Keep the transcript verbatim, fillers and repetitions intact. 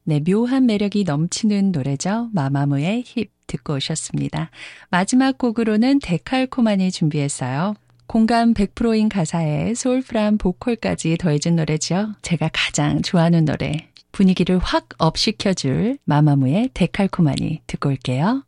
네, 묘한 매력이 넘치는 노래죠. 마마무의 힙 듣고 오셨습니다. 마지막 곡으로는 데칼코마니 준비했어요. 공감 백 퍼센트인 가사에 소울풀한 보컬까지 더해진 노래죠. 제가 가장 좋아하는 노래, 분위기를 확 업시켜줄 마마무의 데칼코마니 듣고 올게요.